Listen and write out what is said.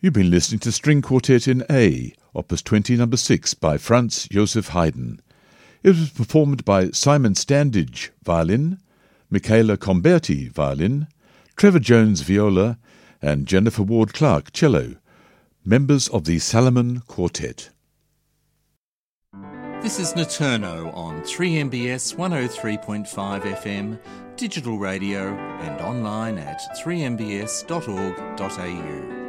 You've been listening to String Quartet in A, Opus 20 No. 6 by Franz Joseph Haydn. It was performed by Simon Standage, violin, Michaela Comberti, violin, Trevor Jones, viola, and Jennifer Ward-Clark, cello, members of the Salomon Quartet. This is Naturno on 3MBS 103.5 FM, digital radio and online at 3mbs.org.au.